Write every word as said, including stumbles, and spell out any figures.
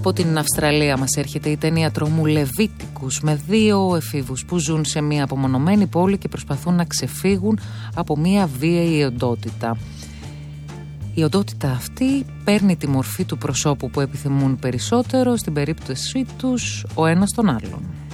Από την Αυστραλία μας έρχεται η ταινία τρόμου Λεβίτικους, με δύο εφήβους που ζουν σε μια απομονωμένη πόλη και προσπαθούν να ξεφύγουν από μια βίαιη οντότητα. Η οντότητα αυτή παίρνει τη μορφή του προσώπου που επιθυμούν περισσότερο, στην περίπτωση τους ο ένας τον άλλον.